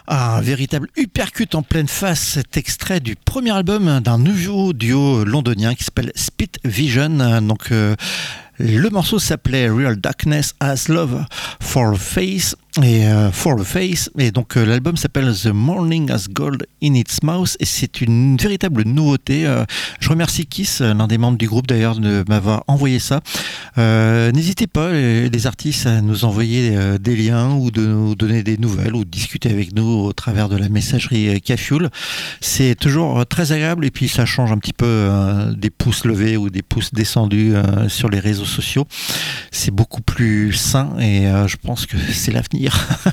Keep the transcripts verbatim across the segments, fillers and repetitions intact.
Un véritable uppercut en pleine face, cet extrait du premier album d'un nouveau duo londonien qui s'appelle Spit Vision. Donc, euh, le morceau s'appelait Real Darkness Has Love for a Face et euh, For a Face et donc euh, l'album s'appelle The Morning Has Gold in Its Mouth et c'est une véritable nouveauté. Euh, je remercie Kiss, l'un des membres du groupe d'ailleurs, de m'avoir envoyé ça. Euh, n'hésitez pas les, les artistes à nous envoyer euh, des liens ou de nous donner des nouvelles ou de discuter avec nous au travers de la messagerie Cafioul. C'est toujours très agréable et puis ça change un petit peu euh, des pouces levés ou des pouces descendus euh, sur les réseaux sociaux. C'est beaucoup plus sain et euh, je pense que c'est l'avenir.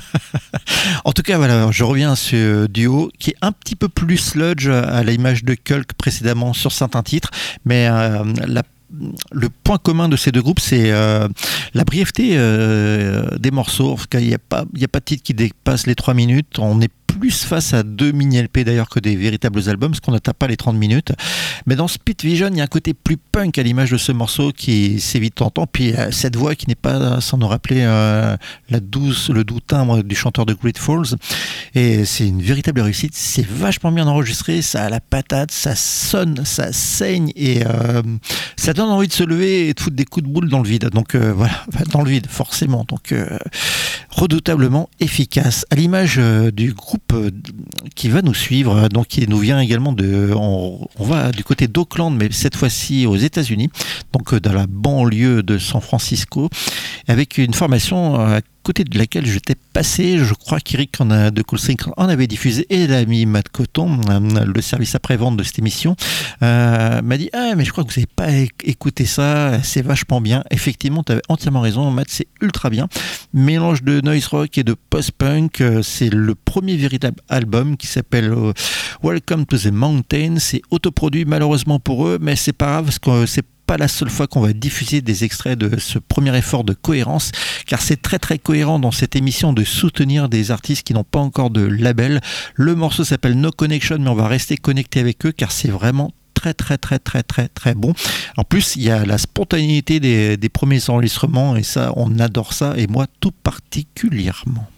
En tout cas, voilà, je reviens à ce duo qui est un petit peu plus sludge à l'image de Kulk précédemment sur certains titres, mais euh, la le point commun de ces deux groupes, c'est euh, la brièveté euh, des morceaux. En tout cas, il n'y a pas, il n'y a pas de titre qui dépasse les trois minutes. On est plus face à deux mini-L P d'ailleurs que des véritables albums, parce qu'on n'atteint pas les trente minutes. Mais dans Spit Vision, il y a un côté plus punk à l'image de ce morceau qui s'évite entend. Puis euh, cette voix qui n'est pas sans nous rappeler euh, la douce, le doux timbre du chanteur de Great Falls. Et c'est une véritable réussite. C'est vachement bien enregistré, ça a la patate, ça sonne, ça saigne et euh, ça donne envie de se lever et de foutre des coups de boule dans le vide. Donc euh, voilà, dans le vide forcément. Donc euh, redoutablement efficace. À l'image euh, du groupe qui va nous suivre, donc qui nous vient également de, on, on va du côté d'Oakland, mais cette fois-ci aux États-Unis, donc dans la banlieue de San Francisco, avec une formation à côté de laquelle j'étais passé. Je crois qu'Eric de Cool String en avait diffusé et l'ami Matt Coton, le service après-vente de cette émission, euh, m'a dit ah mais je crois que vous n'avez pas écouté ça, c'est vachement bien. Effectivement, tu avais entièrement raison, Matt, c'est ultra bien. Mélange de noise rock et de post-punk, c'est le premier véritable album qui s'appelle Welcome to the Mountain. C'est autoproduit malheureusement pour eux, mais c'est pas grave parce que c'est pas la seule fois qu'on va diffuser des extraits de ce premier effort de cohérence, car c'est très très cohérent dans cette émission de soutenir des artistes qui n'ont pas encore de label. Le morceau s'appelle No Connection, mais on va rester connecté avec eux car c'est vraiment très très très très très très bon. En plus, il y a la spontanéité des, des premiers enregistrements et ça, on adore ça, et moi tout particulièrement.